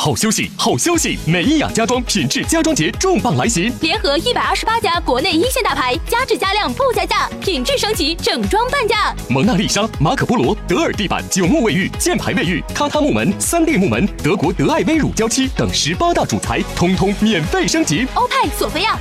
好休息，好消息！美伊雅家装品质家装节重磅来袭， 联合128家国内一线大牌，加质加量不加价，品质升级，整装半价。 蒙娜丽莎、马可波罗、德尔地板9木卫浴、箭牌卫浴、榻榻木门、3D 木门、德国德爱威乳胶漆等18大主材，通通免费升级。 欧派、索菲亚、